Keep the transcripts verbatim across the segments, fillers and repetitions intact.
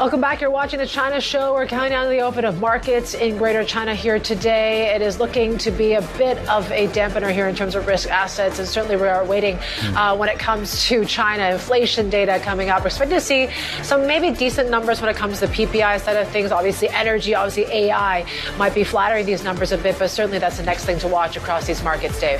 Welcome back. You're watching the China Show. We're counting down the open of markets in Greater China here today. It is looking to be a bit of a dampener here in terms of risk assets, and certainly we are waiting uh, when it comes to China inflation data coming up. We're expecting to see some maybe decent numbers when it comes to the P P I side of things. Obviously, energy, obviously A I might be flattering these numbers a bit, but certainly that's the next thing to watch across these markets, Dave.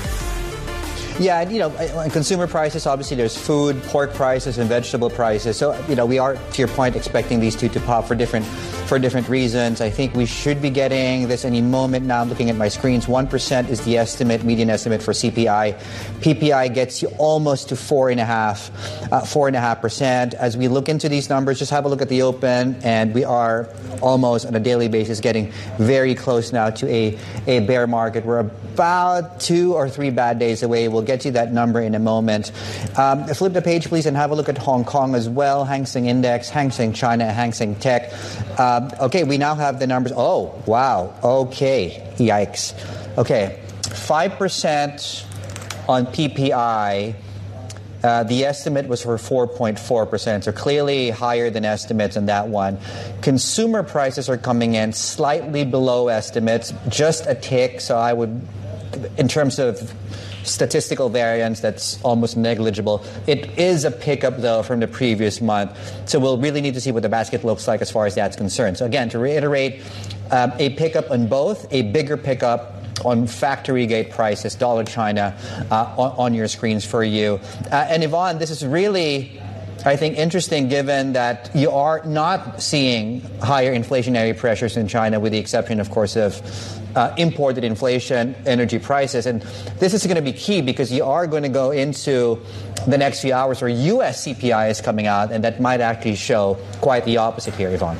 Yeah, you know, consumer prices, obviously there's food, pork prices, and vegetable prices. So, you know, we are, to your point, expecting these two to pop for different for different reasons. I think we should be getting this any moment now. I'm looking at my screens. one percent is the estimate, median estimate for C P I. P P I gets you almost to four point five percent. Uh, four point five percent. As we look into these numbers, just have a look at the open, and we are almost on a daily basis getting very close now to a, a bear market. We're about two or three bad days away. We'll get you that number in a moment. Um, flip the page, please, and have a look at Hong Kong as well. Hang Seng Index, Hang Seng China, Hang Seng Tech. Um, okay, we now have the numbers. Oh, wow. Okay. Yikes. Okay. five percent on P P I. Uh, the estimate was for four point four percent, so clearly higher than estimates on that one. Consumer prices are coming in slightly below estimates, just a tick, so I would, in terms of statistical variance, that's almost negligible. It is a pickup, though, from the previous month, so we'll really need to see what the basket looks like as far as that's concerned. So again, to reiterate, um, a pickup on both, a bigger pickup on factory gate prices, dollar China, uh, on, on your screens for you. Uh, and Yvonne, this is really, I think, interesting given that you are not seeing higher inflationary pressures in China, with the exception, of course, of uh, imported inflation, energy prices. And this is going to be key because you are going to go into the next few hours where U S C P I is coming out, and that might actually show quite the opposite here, Yvonne.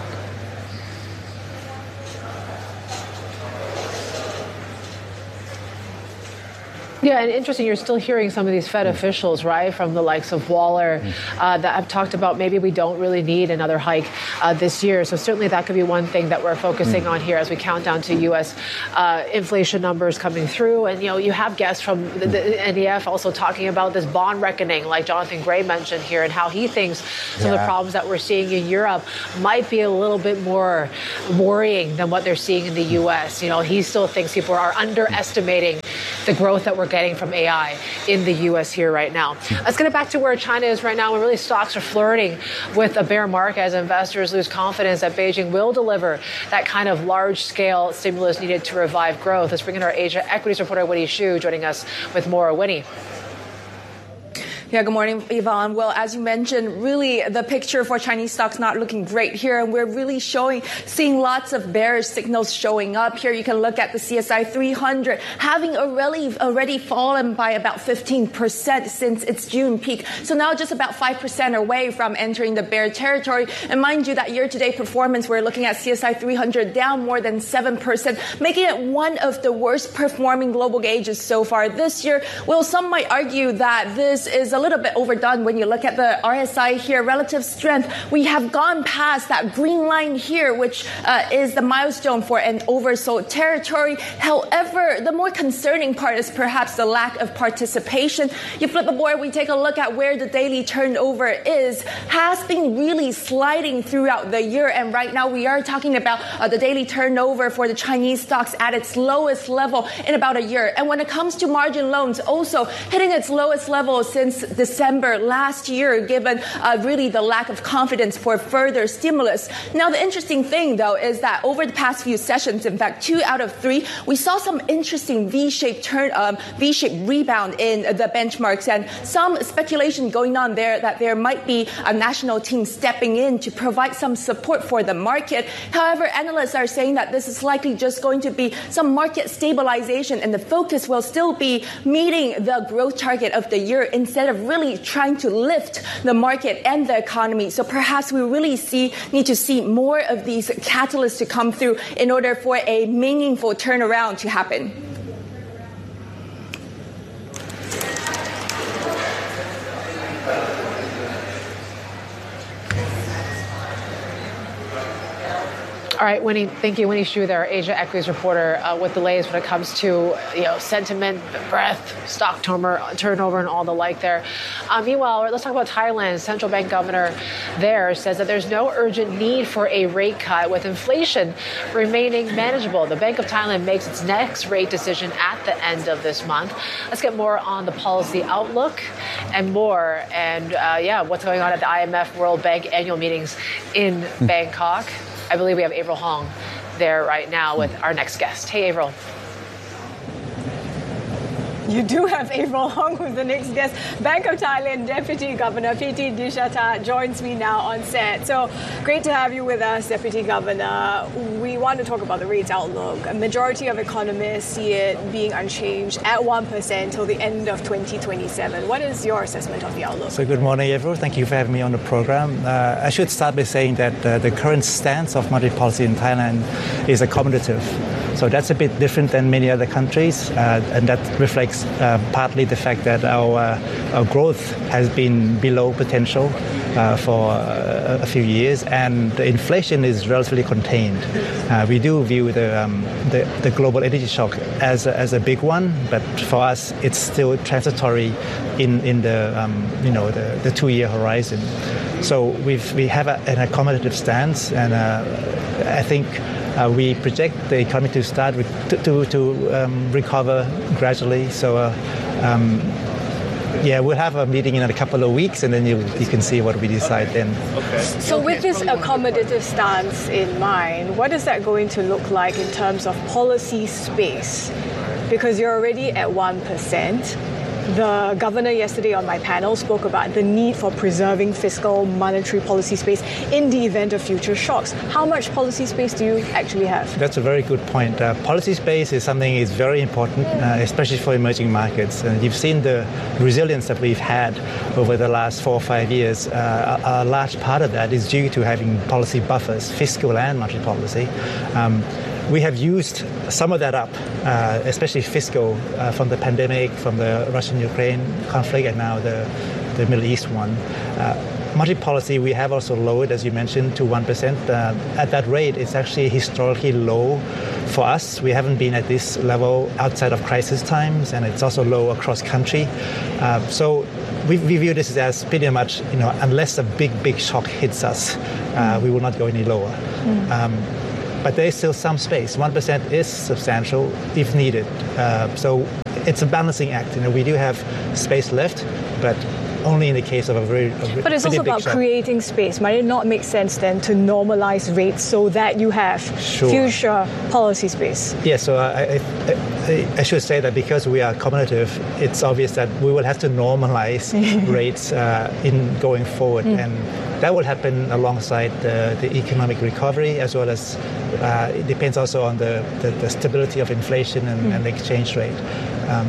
Yeah, and interesting, you're still hearing some of these Fed officials, right, from the likes of Waller, uh, that have talked about maybe we don't really need another hike uh, this year. So certainly that could be one thing that we're focusing on here as we count down to U S uh, inflation numbers coming through. And, you know, you have guests from the, the N E F also talking about this bond reckoning, like Jonathan Gray mentioned here, and how he thinks some yeah. of the problems that we're seeing in Europe might be a little bit more worrying than what they're seeing in the U S. You know, he still thinks people are underestimating the growth that we're getting from A I in the U S here right now. Let's get it back to where China is right now, where really stocks are flirting with a bear market as investors lose confidence that Beijing will deliver that kind of large-scale stimulus needed to revive growth. Let's bring in our Asia equities reporter, Winnie Xu, joining us with more. Winnie. Yeah, good morning, Yvonne. Well, as you mentioned, really the picture for Chinese stocks not looking great here, and we're really showing, seeing lots of bearish signals showing up here. You can look at the C S I three hundred having already already fallen by about fifteen percent since its June peak. So now just about five percent away from entering the bear territory. And mind you, that year-to-date performance, we're looking at C S I three hundred down more than seven percent, making it one of the worst performing global gauges so far this year. Well, some might argue that this is a little bit overdone when you look at the R S I here. Relative strength, we have gone past that green line here, which uh, is the milestone for an oversold territory. However, the more concerning part is perhaps the lack of participation. You flip the board, we take a look at where the daily turnover is, has been really sliding throughout the year, and right now we are talking about uh, the daily turnover for the Chinese stocks at its lowest level in about a year. And when it comes to margin loans, also hitting its lowest level since December last year, given uh, really the lack of confidence for further stimulus. Now, the interesting thing, though, is that over the past few sessions, in fact, two out of three, we saw some interesting V-shaped turn, um, V-shaped rebound in the benchmarks, and some speculation going on there that there might be a national team stepping in to provide some support for the market. However, analysts are saying that this is likely just going to be some market stabilization, and the focus will still be meeting the growth target of the year instead of really trying to lift the market and the economy. So perhaps we really see need to see more of these catalysts to come through in order for a meaningful turnaround to happen. All right, Winnie, thank you. Winnie Xu there, Asia Equities reporter, uh, with delays when it comes to you know sentiment, breadth, stock turnover, turnover, and all the like there. Uh, meanwhile, let's talk about Thailand. Central Bank governor there says that there's no urgent need for a rate cut, with inflation remaining manageable. The Bank of Thailand makes its next rate decision at the end of this month. Let's get more on the policy outlook and more, and uh, yeah, what's going on at the I M F World Bank annual meetings in mm. Bangkok. I believe we have Avril Hong there right now with our next guest. Hey, Avril. You do have Avril Hong with the next guest. Bank of Thailand Deputy Governor P T Dishata joins me now on set. So great to have you with us, Deputy Governor. We want to talk about the rates outlook. A majority of economists see it being unchanged at one percent till the end of twenty twenty-seven. What is your assessment of the outlook? So good morning, Avril. Thank you for having me on the program. Uh, I should start by saying that uh, the current stance of monetary policy in Thailand is accommodative. So that's a bit different than many other countries, uh, and that reflects uh, partly the fact that our, uh, our growth has been below potential uh, for uh, a few years, and the inflation is relatively contained. Uh, we do view the, um, the, the global energy shock as a, as a big one, but for us, it's still transitory in, in the, um, you know, the, the two-year horizon. So we've, we have a, an accommodative stance, and uh, I think Uh, we project the economy to start with, to to, to um, recover gradually. So, uh, um, yeah, we'll have a meeting in a couple of weeks, and then you you can see what we decide then. Okay. So, with this accommodative stance in mind, what is that going to look like in terms of policy space? Because you're already at one percent. The governor yesterday on my panel spoke about the need for preserving fiscal monetary policy space in the event of future shocks. How much policy space do you actually have? That's a very good point. Uh, policy space is something is very important, uh, especially for emerging markets. Uh, you've seen the resilience that we've had over the last four or five years. Uh, a, a large part of that is due to having policy buffers, fiscal and monetary policy. Um, We have used some of that up, uh, especially fiscal, uh, from the pandemic, from the Russian-Ukraine conflict, and now the, the Middle East one. Uh, monetary policy we have also lowered, as you mentioned, to one percent. Uh, at that rate, it's actually historically low for us. We haven't been at this level outside of crisis times, and it's also low across country. Uh, so we, we view this as pretty much, you know, unless a big, big shock hits us, uh, we will not go any lower. Mm. Um, But there is still some space. one percent is substantial if needed. Uh, so it's a balancing act. You know, we do have space left, but only in the case of a very a But it's also about shock. Creating space. Might it not make sense then to normalize rates so that you have sure. future policy space? Yes, yeah, so I, I, I should say that because we are accommodative, it's obvious that we will have to normalize rates uh, in going forward. Mm. And that will happen alongside the, the economic recovery, as well as uh, it depends also on the, the, the stability of inflation and, mm. and the exchange rate. Um,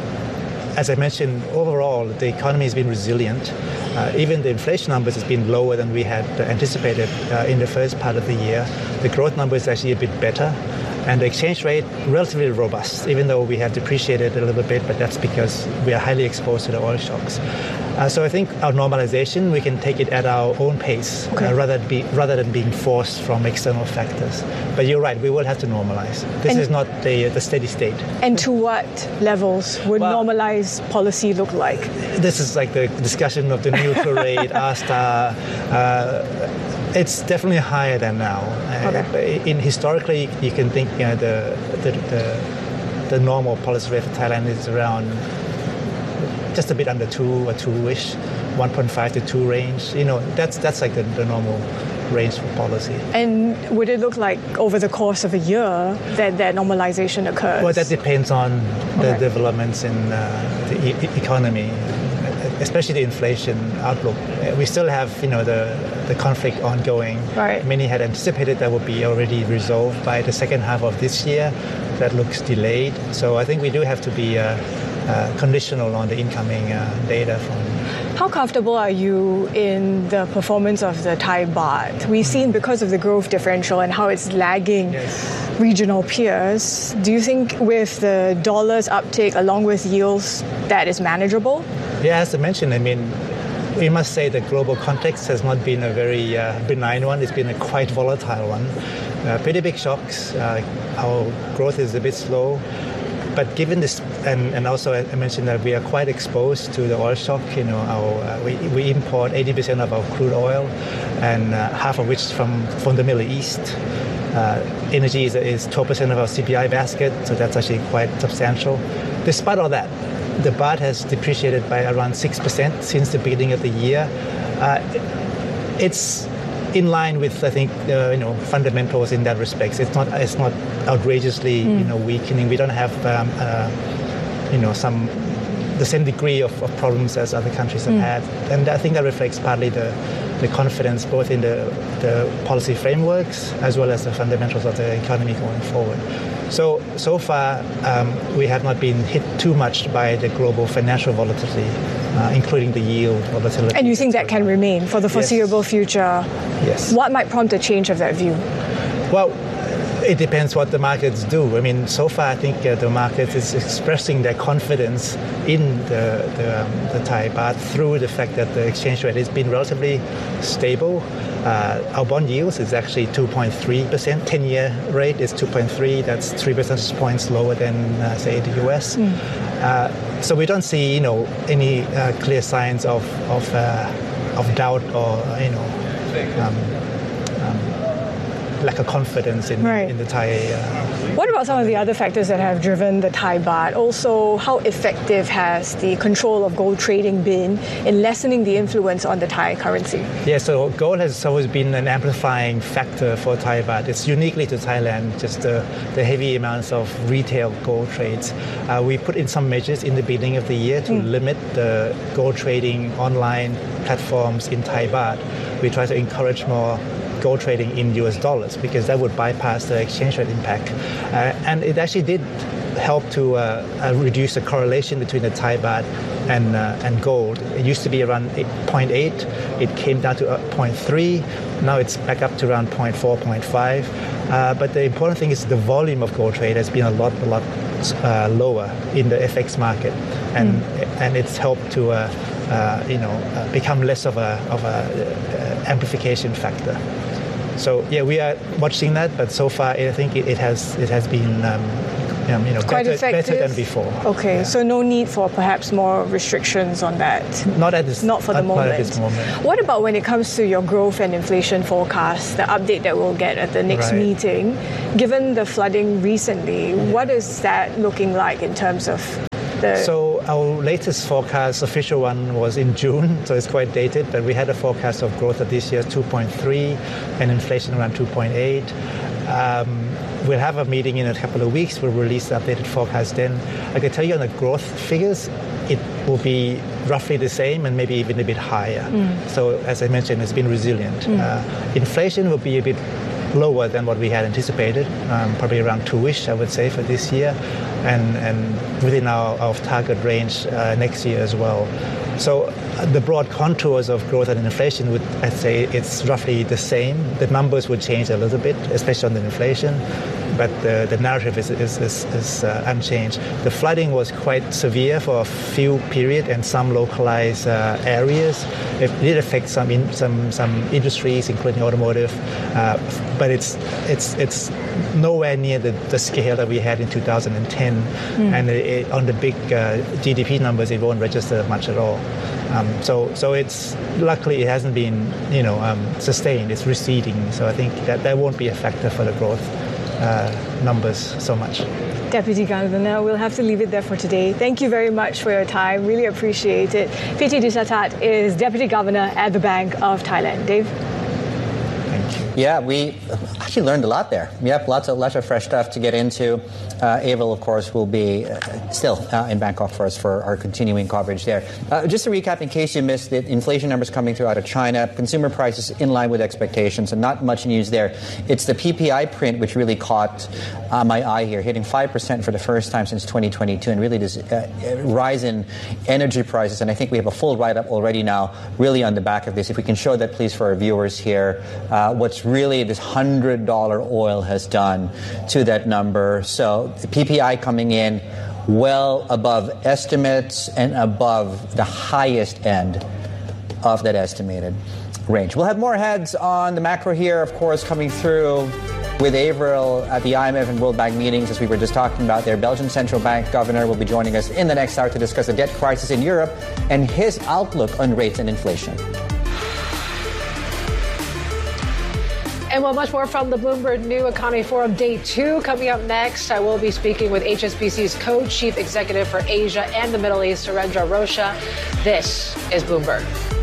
As I mentioned, overall, the economy has been resilient. Uh, even the inflation numbers has been lower than we had anticipated uh, in the first part of the year. The growth number is actually a bit better. And the exchange rate, relatively robust, even though we have depreciated a little bit, but that's because we are highly exposed to the oil shocks. Uh, so I think our normalization, we can take it at our own pace, okay. uh, rather, be, rather than being forced from external factors. But you're right, we will have to normalize. This and is not the, the steady state. And to what levels would well, normalized policy look like? This is like the discussion of the neutral rate, R star. Uh, It's definitely higher than now. Okay. Uh, in historically, you can think you know, the, the the the normal policy rate for Thailand is around just a bit under two or two-ish, one point five to two range. You know, that's that's like the, the normal range for policy. And would it look like over the course of a year that that normalization occurs? Well, that depends on the okay. developments in uh, the e- economy, especially the inflation outlook. We still have, you know, the the conflict ongoing. Right. Many had anticipated that would be already resolved by the second half of this year. That looks delayed. So I think we do have to be uh, uh, conditional on the incoming uh, data from. How comfortable are you in the performance of the Thai baht? We've seen because of the growth differential and how it's lagging yes. regional peers. Do you think with the dollar's uptake along with yields that is manageable? Yeah, as I mentioned, I mean, we must say the global context has not been a very uh, benign one. It's been a quite volatile one. Uh, pretty big shocks. Uh, our growth is a bit slow. But given this, and, and also I mentioned that we are quite exposed to the oil shock. You know, our, uh, we, we import eighty percent of our crude oil, and uh, half of which is from, from the Middle East. Uh, energy is, is twelve percent of our C P I basket, so that's actually quite substantial. Despite all that, the baht has depreciated by around six percent since the beginning of the year. Uh, it's in line with, I think, uh, you know, fundamentals in that respect. It's not, it's not outrageously, mm. you know, weakening. We don't have, um, uh, you know, some the same degree of, of problems as other countries have mm. had, and I think that reflects partly the the confidence both in the the policy frameworks as well as the fundamentals of the economy going forward. So, so far, um, we have not been hit too much by the global financial volatility, uh, including the yield volatility. And you think that can remain for the foreseeable yes. future? Yes. What might prompt a change of that view? Well, it depends what the markets do. I mean, so far, I think uh, the market is expressing their confidence in the, the, um, the Thai baht through the fact that the exchange rate has been relatively stable. Uh, our bond yields is actually two point three percent. ten-year rate is two point three. That's three percentage points lower than, uh, say, the U S. Mm. Uh, so we don't see, you know, any uh, clear signs of of, uh, of doubt or, you know, um, lack of confidence in, right. in the Thai. Uh, what about some of the other factors that have driven the Thai baht? Also, how effective has the control of gold trading been in lessening the influence on the Thai currency? Yeah, so gold has always been an amplifying factor for Thai baht. It's uniquely to Thailand, just the, the heavy amounts of retail gold trades. Uh, we put in some measures in the beginning of the year to mm. limit the gold trading online platforms in Thai baht. We try to encourage more gold trading in U S dollars because that would bypass the exchange rate impact. Uh, and it actually did help to uh, uh, reduce the correlation between the Thai baht and uh, and gold. It used to be around eight point eight. It came down to uh, zero point three. Now it's back up to around zero point four, zero point five. Uh, but the important thing is the volume of gold trade has been a lot, a lot uh, lower in the F X market, and mm. and it's helped to uh, uh, you know uh, become less of a of a uh, amplification factor. So yeah, we are watching that, but so far I think it, it has it has been um, um, you know better, better than before. Okay, yeah. So no need for perhaps more restrictions on that. Not at this. Not for the moment. Not at this moment. What about when it comes to your growth and inflation forecast, the update that we'll get at the next right. meeting? Given the flooding recently, what is that looking like in terms of? So our latest forecast, official one, was in June, so it's quite dated, but we had a forecast of growth of this year two point three and inflation around two point eight. Um, we'll have a meeting in a couple of weeks. We'll release the updated forecast then. I can tell you on the growth figures, it will be roughly the same and maybe even a bit higher. Mm. So as I mentioned, it's been resilient. Mm. Uh, inflation will be a bit lower than what we had anticipated, um, probably around two-ish, I would say, for this year, and, and within our, our target range uh, next year as well. So uh, the broad contours of growth and inflation would, I'd say, it's roughly the same. The numbers would change a little bit, especially on the inflation, but the, the narrative is, is, is, is uh, unchanged. The flooding was quite severe for a few period and some localized uh, areas. It did affect some in, some some industries, including automotive, uh, but it's it's it's nowhere near the, the scale that we had in two thousand ten. Mm. And it, it, on the big uh, G D P numbers, it won't register much at all. Um, so so it's luckily it hasn't been you know um, sustained. It's receding. So I think that that won't be a factor for the growth uh, numbers so much. Deputy Governor, we'll have to leave it there for today. Thank you very much for your time. Really appreciate it. P T Disatat is Deputy Governor at the Bank of Thailand. Dave? Thank you. Yeah, we actually learned a lot there. Yep, lots of lots of fresh stuff to get into. Uh, Avel, of course, will be uh, still uh, in Bangkok for us for our continuing coverage there. Uh, just to recap, in case you missed it, inflation numbers coming through out of China, consumer prices in line with expectations, and not much news there. It's the P P I print which really caught uh, my eye here, hitting five percent for the first time since twenty twenty-two, and really this uh, rise in energy prices. And I think we have a full write-up already now, really on the back of this. If we can show that, please, for our viewers here, uh, what's really this one hundred dollars oil has done to that number. So the P P I coming in well above estimates and above the highest end of that estimated range. We'll have more heads on the macro here, of course, coming through with Averill at the I M F and World Bank meetings, as we were just talking about there. Belgian Central Bank Governor will be joining us in the next hour to discuss the debt crisis in Europe and his outlook on rates and inflation. And we'll much more from the Bloomberg New Economy Forum Day two coming up next. I will be speaking with H S B C's co-chief executive for Asia and the Middle East, Surendra Rocha. This is Bloomberg.